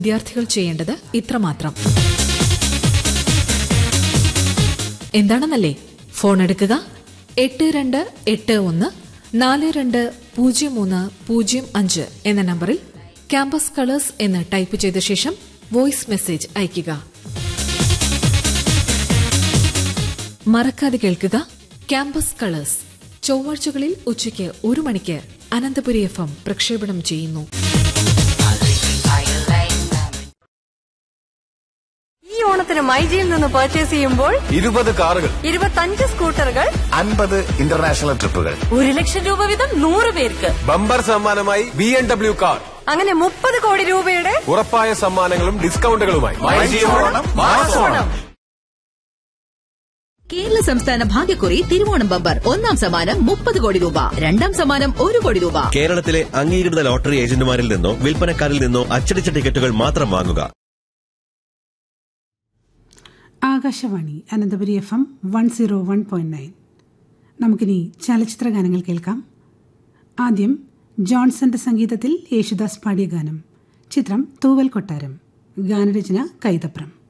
വിദ്യാർത്ഥികൾ ചെയ്യേണ്ടത് ഇത്രമാത്രം. എന്താണെന്നല്ലേ? ഫോൺ എടുക്കുക, 8281-4203-05 എന്ന നമ്പറിൽ ക്യാമ്പസ് കളേഴ്സ് എന്ന് ടൈപ്പ് ചെയ്ത ശേഷം വോയിസ് മെസ്സേജ് അയയ്ക്കുക. മറക്കാതെ കേൾക്കുക ക്യാമ്പസ് കളേഴ്സ്. ചൊവ്വാഴ്ചകളിൽ ഉച്ചയ്ക്ക് 1 മണിക്ക് അനന്തപുരി FM പ്രക്ഷേപണം ചെയ്യുന്നു. ഈ ഓണത്തിന് മൈജിയിൽ നിന്ന് പർച്ചേസ് ചെയ്യുമ്പോൾ 20 കാറുകൾ, 25 സ്കൂട്ടറുകൾ, 50 ഇന്റർനാഷണൽ ട്രിപ്പുകൾ, 1 ലക്ഷം രൂപ വീതം 100 പേർക്ക് ബമ്പർ സമ്മാനമായി BMW കാർ, അങ്ങനെ 30 കോടി രൂപയുടെ ഉറപ്പായ സമ്മാനങ്ങളും ഡിസ്കൗണ്ടുകളുമായി കേരള സംസ്ഥാന ഭാഗ്യക്കുറി തിരുവോണം ബമ്പർ. 1ാം സമ്മാനം 30 കോടി രൂപ, 2ാം സമ്മാനം 1 കോടി രൂപ. കേരളത്തിലെ അംഗീകൃത ലോട്ടറി ഏജന്റുമാരിൽ നിന്നോ വിൽപ്പനക്കാരിൽ നിന്നോ അച്ചടിച്ച ടിക്കറ്റുകൾ മാത്രം വാങ്ങുക. ആകാശവാണി അനന്തപുരി FM 101.9. നമുക്കിനി ചലച്ചിത്ര ഗാനങ്ങൾ കേൾക്കാം. ആദ്യം ജോൺസന്റെ സംഗീതത്തിൽ യേശുദാസ് പാടിയ ഗാനം. ചിത്രം തൂവൽ കൊട്ടാരം. ഗാനരചന കൈതപ്രം.